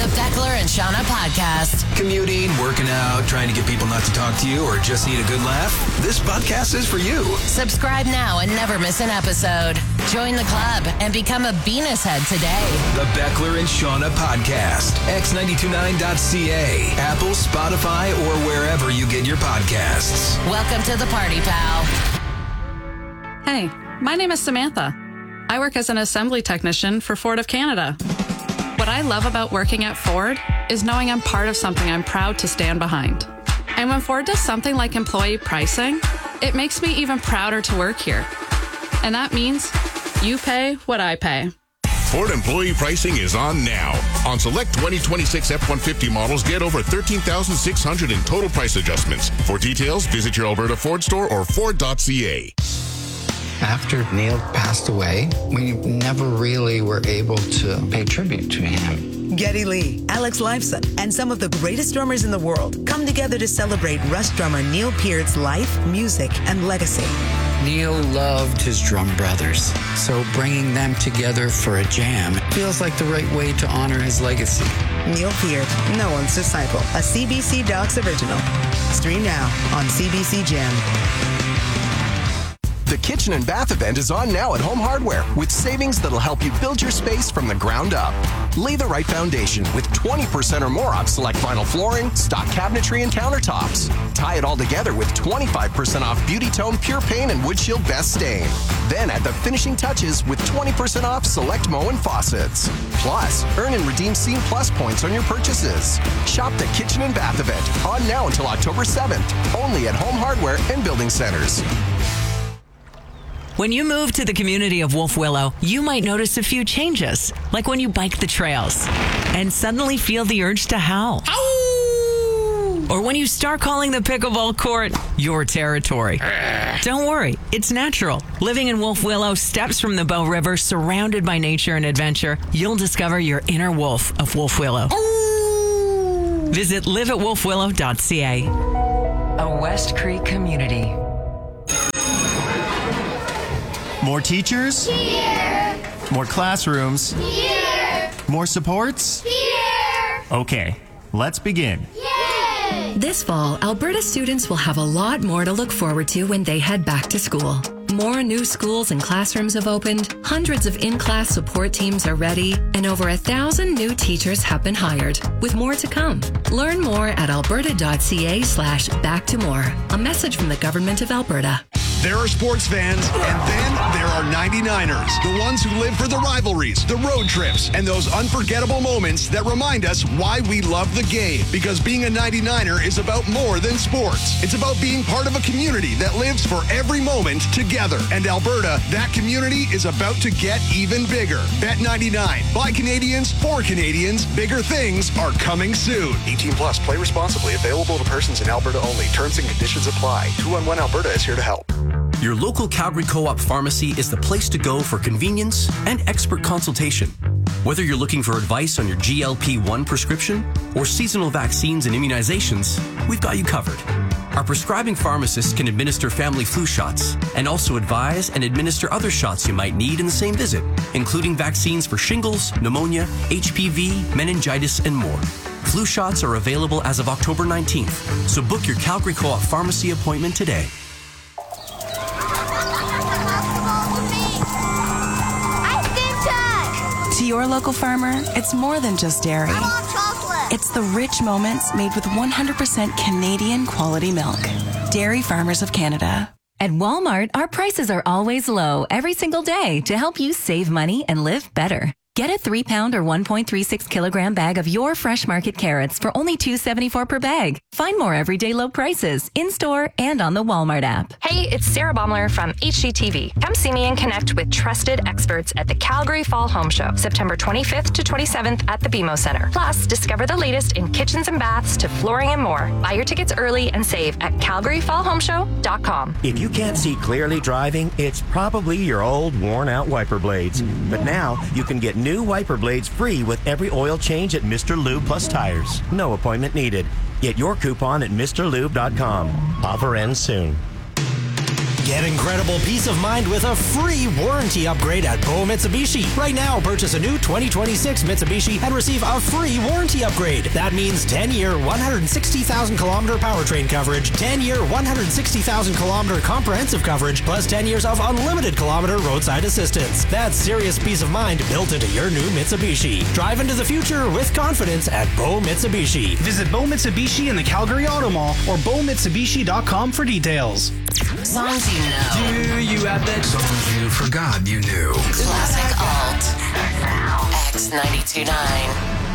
The Beckler and Shauna Podcast. Commuting, working out, trying to get people not to talk to you, or just need a good laugh? This podcast is for you. Subscribe now and never miss an episode. Join the club and become a Venus head today. The Beckler and Shauna Podcast. X929.ca, Apple, Spotify, or wherever you get your podcasts. Welcome to the party, pal. Hey, my name is Samantha. I work as an assembly technician for Ford of Canada. What I love about working at Ford is knowing I'm part of something I'm proud to stand behind. And when Ford does something like employee pricing, it makes me even prouder to work here. And that means you pay what I pay. Ford employee pricing is on now. On select 2026 F-150 models, get over $13,600 in total price adjustments. For details, visit your Alberta Ford store or Ford.ca. After Neil passed away, we never really were able to pay tribute to him. Geddy Lee, Alex Lifeson, and some of the greatest drummers in the world come together to celebrate Rush drummer Neil Peart's life, music, and legacy. Neil loved his drum brothers, so bringing them together for a jam feels like the right way to honor his legacy. Neil Peart, no one's disciple, a CBC Docs original. Stream now on CBC Gem. The Kitchen and Bath event is on now at Home Hardware with savings that'll help you build your space from the ground up. Lay the right foundation with 20% or more off select vinyl flooring, stock cabinetry, and countertops. Tie it all together with 25% off Beauty Tone Pure Paint and Wood Shield Best Stain. Then add the finishing touches with 20% off select Moen faucets. Plus, earn and redeem Scene Plus points on your purchases. Shop the Kitchen and Bath event on now until October 7th, only at Home Hardware and Building Centers. When you move to the community of Wolf Willow, you might notice a few changes, like when you bike the trails and suddenly feel the urge to howl. Ow! Or when you start calling the pickleball court your territory. Don't worry, it's natural. Living in Wolf Willow, steps from the Bow River, surrounded by nature and adventure, you'll discover your inner wolf of Wolf Willow. Ow! Visit liveatwolfwillow.ca. A West Creek community. More teachers? Here! More classrooms? Here! More supports? Here! Okay, let's begin. Yay! This fall, Alberta students will have a lot more to look forward to when they head back to school. More new schools and classrooms have opened, hundreds of in-class support teams are ready, and over 1,000 new teachers have been hired, with more to come. Learn more at alberta.ca/back-to-more. A message from the Government of Alberta. There are sports fans, and then there are 99ers, the ones who live for the rivalries, the road trips, and those unforgettable moments that remind us why we love the game. Because being a 99er is about more than sports. It's about being part of a community that lives for every moment together. And Alberta, that community is about to get even bigger. Bet 99. By Canadians, for Canadians, bigger things are coming soon. 18 plus, play responsibly. Available to persons in Alberta only. Terms and conditions apply. 211 Alberta is here to help. Your local Calgary Co-op pharmacy is the place to go for convenience and expert consultation. Whether you're looking for advice on your GLP-1 prescription or seasonal vaccines and immunizations, we've got you covered. Our prescribing pharmacists can administer family flu shots and also advise and administer other shots you might need in the same visit, including vaccines for shingles, pneumonia, HPV, meningitis, and more. Flu shots are available as of October 19th, so book your Calgary Co-op pharmacy appointment today. To your local farmer, it's more than just dairy. I want chocolate. It's the rich moments made with 100% Canadian quality milk. Dairy Farmers of Canada. At Walmart, our prices are always low every single day to help you save money and live better. Get a 3-pound or 1.36 kilogram bag of your fresh market carrots for only $2.74 per bag. Find more everyday low prices in-store and on the Walmart app. Hey, it's Sarah Baumler from HGTV. Come see me and connect with trusted experts at the Calgary Fall Home Show, September 25th to 27th at the BMO Center. Plus, discover the latest in kitchens and baths to flooring and more. Buy your tickets early and save at calgaryfallhomeshow.com. If you can't see clearly driving, it's probably your old worn-out wiper blades. But now, you can get new wiper blades free with every oil change at Mr. Lube Plus Tires. No appointment needed. Get your coupon at MrLube.com. Offer ends soon. Get incredible peace of mind with a free warranty upgrade at Bo Mitsubishi. Right now, purchase a new 2026 Mitsubishi and receive a free warranty upgrade. That means 10-year, 160,000-kilometer powertrain coverage, 10-year, 160,000-kilometer comprehensive coverage, plus 10 years of unlimited kilometer roadside assistance. That's serious peace of mind built into your new Mitsubishi. Drive into the future with confidence at Bo Mitsubishi. Visit Bo Mitsubishi in the Calgary Auto Mall or BoMitsubishi.com for details. Songs you know. Do you have that songs you forgot you knew? Classic Alt. X 92.9.